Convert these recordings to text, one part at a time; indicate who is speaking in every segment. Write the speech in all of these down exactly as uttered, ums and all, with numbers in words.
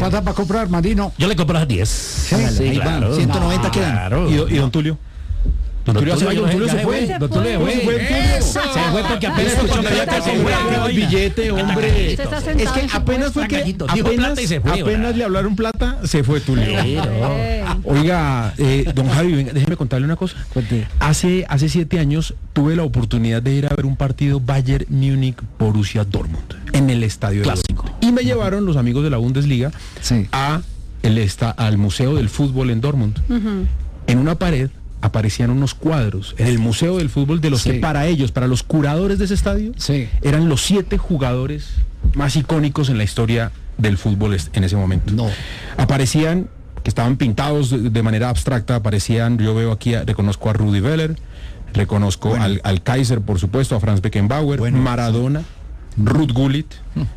Speaker 1: ¿Cuántas va a comprar, Marino?
Speaker 2: Yo le compro las diez.
Speaker 1: Sí,
Speaker 2: sí,
Speaker 1: ahí
Speaker 2: claro.
Speaker 1: van.
Speaker 3: ciento noventa
Speaker 2: No,
Speaker 3: quedan.
Speaker 2: claro.
Speaker 4: ¿Y, y don Tulio?
Speaker 2: Don Tulio,
Speaker 4: Tulio,
Speaker 2: se,
Speaker 4: don Tulio se fue.
Speaker 2: Don Tulio se fue.
Speaker 4: Se fue.
Speaker 2: Se fue porque apenas
Speaker 4: Eso,
Speaker 2: escuchó
Speaker 4: porque
Speaker 2: que
Speaker 4: ya
Speaker 2: había
Speaker 4: casi
Speaker 2: que
Speaker 4: fue
Speaker 2: comprar
Speaker 4: el billete, hombre.
Speaker 5: Usted está sentado
Speaker 4: Es que
Speaker 5: en su
Speaker 4: apenas
Speaker 5: puesto.
Speaker 4: fue que
Speaker 2: Dijo plata
Speaker 4: apenas,
Speaker 2: y se fue,
Speaker 4: apenas
Speaker 2: ¿verdad?
Speaker 4: le hablaron plata, se fue Tulio.
Speaker 5: Eh,
Speaker 4: Oiga, eh, don Javi, venga, déjeme contarle una cosa.
Speaker 1: Cuente.
Speaker 4: Hace, hace siete años tuve la oportunidad de ir a ver un partido Bayern Múnich Borussia Dortmund en el estadio de
Speaker 2: Clásico.
Speaker 4: Dortmund. Y me llevaron los amigos de la Bundesliga
Speaker 1: Sí.
Speaker 4: a el esta, al Museo del Fútbol en Dortmund. En una pared aparecían unos cuadros en el Museo del Fútbol de los
Speaker 1: Sí.
Speaker 4: que para ellos, para los curadores de ese estadio,
Speaker 1: Sí.
Speaker 4: eran los siete jugadores más icónicos en la historia del fútbol es- en ese momento.
Speaker 1: No.
Speaker 4: Aparecían, que estaban pintados de, de manera abstracta, aparecían, yo veo aquí, a- reconozco a Rudi Völler, reconozco
Speaker 1: Bueno.
Speaker 4: al, al Kaiser, por supuesto, a Franz Beckenbauer,
Speaker 1: Bueno.
Speaker 4: Maradona, Ruud Gullit,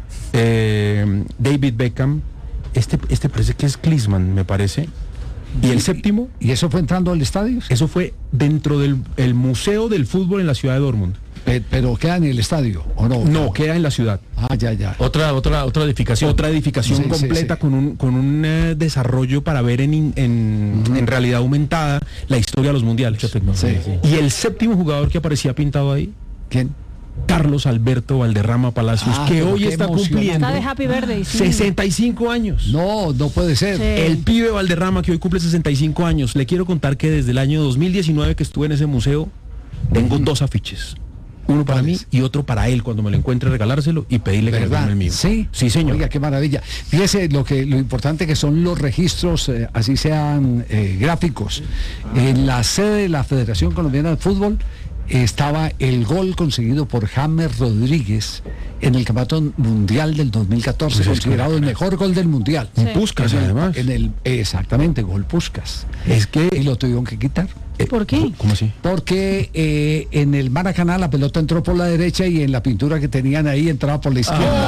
Speaker 4: eh, David Beckham, este, este parece que es Klinsmann, me parece. Y el séptimo,
Speaker 1: ¿Y eso fue entrando al estadio?
Speaker 4: eso fue dentro del el Museo del Fútbol en la ciudad de Dortmund.
Speaker 1: Pe- Pero queda en el estadio, ¿o no?
Speaker 4: No, queda en la ciudad.
Speaker 1: Ah, ya, ya.
Speaker 2: Otra, otra, otra edificación.
Speaker 4: Otra edificación
Speaker 1: Sí, sí,
Speaker 4: completa
Speaker 1: sí.
Speaker 4: con un, con un eh, desarrollo para ver en, in- en, en realidad aumentada la historia de los mundiales.
Speaker 1: Sí.
Speaker 4: Y el séptimo jugador que aparecía pintado ahí,
Speaker 1: ¿Quién?
Speaker 4: Carlos Alberto Valderrama Palacios,
Speaker 1: Ah,
Speaker 4: que
Speaker 1: pero
Speaker 4: hoy
Speaker 1: qué
Speaker 4: está
Speaker 1: emocionante.
Speaker 4: cumpliendo
Speaker 5: está de Happy Birthday. sí.
Speaker 4: sesenta y cinco años.
Speaker 1: No, no puede ser.
Speaker 5: Sí.
Speaker 4: El pibe Valderrama que hoy cumple sesenta y cinco años. Le quiero contar que desde el año dos mil diecinueve que estuve en ese museo, tengo dos afiches. Uno para mí
Speaker 1: ¿Cuáles?
Speaker 4: y otro para él cuando me lo encuentre, regalárselo y pedirle que me
Speaker 1: ¿Verdad?
Speaker 4: firme el mío.
Speaker 1: Sí,
Speaker 4: Sí, señor.
Speaker 1: Oiga, qué maravilla. Fíjese lo que lo importante que son los registros, eh, así sean eh, gráficos. En la sede de la Federación Colombiana de Fútbol estaba el gol conseguido por James Rodríguez en el Campeonato Mundial del dos mil catorce,
Speaker 4: Pues es
Speaker 1: considerado el mejor gol del Mundial.
Speaker 5: Sí.
Speaker 4: Puskás,
Speaker 1: En el-
Speaker 4: además.
Speaker 1: En el, exactamente, gol Puskás.
Speaker 4: Es que...
Speaker 1: Y lo tuvieron que quitar.
Speaker 5: ¿Por qué?
Speaker 4: ¿Cómo así?
Speaker 1: Porque eh, en el Maracaná la pelota entró por la derecha y en la pintura que tenían ahí entraba por la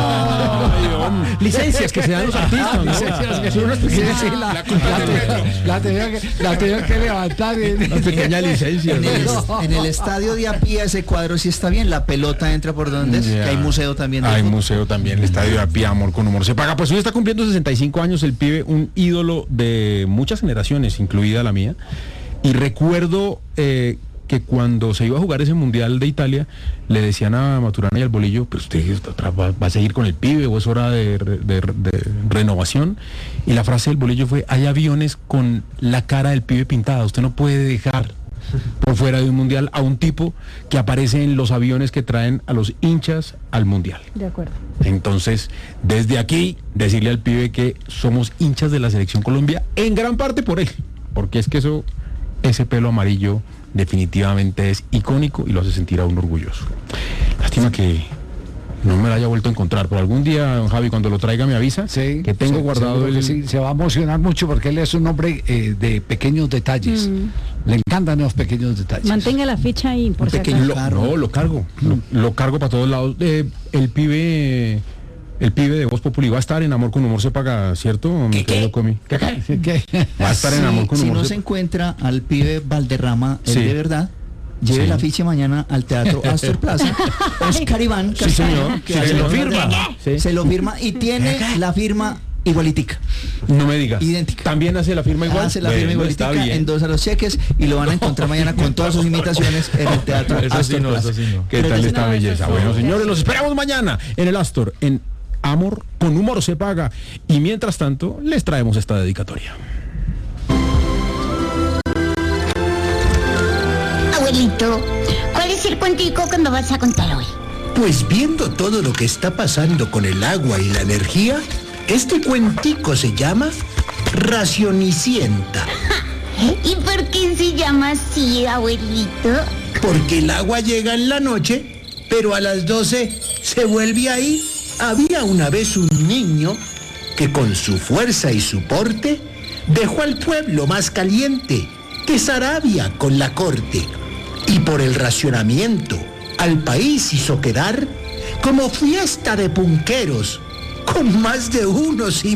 Speaker 1: izquierda.
Speaker 4: Licencias que se dan los artistas, ¿no?
Speaker 1: Licencias que-
Speaker 4: Son unas pequeñas-
Speaker 1: Sí, sí, la, la, te- la tenía que, la tenía que levantar. en-
Speaker 4: Unas pequeñas licencias.
Speaker 3: En el,
Speaker 1: No.
Speaker 3: en el estadio de Apía ese cuadro sí está bien, la pelota entra por donde es,
Speaker 4: Ya.
Speaker 3: que hay museo también. del
Speaker 4: Hay
Speaker 3: fútbol.
Speaker 4: museo también, el estadio de Apia, Amor con Humor se paga. Pues hoy está cumpliendo sesenta y cinco años el pibe, un ídolo de muchas generaciones, incluida la mía. Y recuerdo eh, que cuando se iba a jugar ese Mundial de Italia, le decían a Maturana y al Bolillo, pues usted va, va a seguir con el pibe o es hora de, re- de- de renovación. Y la frase del Bolillo fue, hay aviones con la cara del pibe pintada, usted no puede dejar por fuera de un Mundial a un tipo que aparece en los aviones que traen a los hinchas al Mundial.
Speaker 5: De acuerdo.
Speaker 4: Entonces, desde aquí, decirle al pibe que somos hinchas de la Selección Colombia, en gran parte por él, porque es que eso, ese pelo amarillo definitivamente es icónico y lo hace sentir a uno orgulloso. Lástima que no me lo haya vuelto a encontrar, pero algún día, don Javi, cuando lo traiga me avisa
Speaker 1: Sí,
Speaker 4: que tengo
Speaker 1: sí,
Speaker 4: guardado
Speaker 1: seguro que
Speaker 4: el...
Speaker 1: sí, se va a emocionar mucho porque él es un hombre eh, de pequeños detalles. Le encantan los pequeños detalles.
Speaker 5: Mantenga la ficha ahí, por si
Speaker 4: Pequeño,
Speaker 5: acaso.
Speaker 4: lo, no, lo cargo, lo, lo cargo para todos lados. Eh, el pibe, el pibe de Voz Populi va a estar en Amor con Humor se paga, ¿cierto? Mi querido Comi? ¿Qué, qué?
Speaker 1: ¿Qué?
Speaker 4: Va a estar en
Speaker 3: Si-
Speaker 4: Amor con
Speaker 3: si
Speaker 4: Humor
Speaker 3: no
Speaker 4: se
Speaker 3: se encuentra al pibe Valderrama, el
Speaker 4: Sí.
Speaker 3: de verdad, lleve
Speaker 4: Sí.
Speaker 3: la ficha mañana al Teatro Astor Plaza. Oscar Iván
Speaker 4: Sí, señor.
Speaker 3: que
Speaker 4: Sí,
Speaker 3: hace
Speaker 4: se lo
Speaker 3: la
Speaker 4: firma.
Speaker 3: Valderrama,
Speaker 4: Sí.
Speaker 3: se lo firma y tiene la firma igualitica.
Speaker 4: No me digas.
Speaker 3: Idéntica.
Speaker 4: También hace la firma igual.
Speaker 3: Hace la firma
Speaker 4: Bueno, está
Speaker 3: igualitica,
Speaker 4: bien.
Speaker 3: endosa los cheques y lo van a encontrar mañana con todas sus imitaciones en el Teatro
Speaker 2: Eso sí
Speaker 3: Astor
Speaker 2: no,
Speaker 3: Plaza.
Speaker 2: eso sí no.
Speaker 4: ¿Qué tal esta
Speaker 5: No, eso
Speaker 4: belleza?
Speaker 5: sí.
Speaker 4: Bueno, señores, los esperamos mañana en el Astor, en Amor con Humor se paga. Y mientras tanto, les traemos esta dedicatoria.
Speaker 6: Abuelito, ¿cuál es el cuentico que me vas a contar hoy?
Speaker 7: Pues viendo todo lo que está pasando con el agua y la energía, este cuentico se llama Racionicienta,
Speaker 6: ¿Y por qué se llama así, abuelito?
Speaker 7: porque el agua llega en la noche, pero a las doce se vuelve ahí. Había una vez un niño que con su fuerza y su porte dejó al pueblo más caliente que Sarabia con la corte, y por el racionamiento al país hizo quedar como fiesta de punqueros, con más de uno sin